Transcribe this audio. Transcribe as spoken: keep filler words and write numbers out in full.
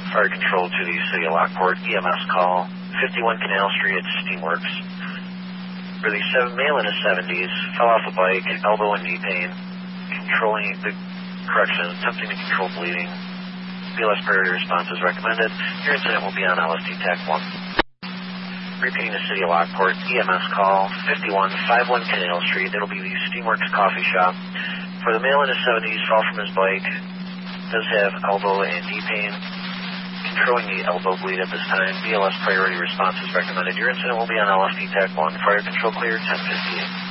Fire control to the City of Lockport, E M S call, fifty-one Canal Street at Steamworks. For the seven, male in his seventies, fell off a bike, elbow and knee pain, controlling the correction, attempting to control bleeding. B L S priority response is recommended. Your incident will be on L S D TAC one. Repeating the City of Lockport, E M S call, fifty-one fifty-one Canal Street. It'll be the Steamworks Coffee Shop. For the male in his seventies, fell from his bike, does have elbow and knee pain, controlling the elbow bleed at this time. B L S priority response is recommended. Your incident will be on L S D TAC one. Fire control clear, ten fifty-eight.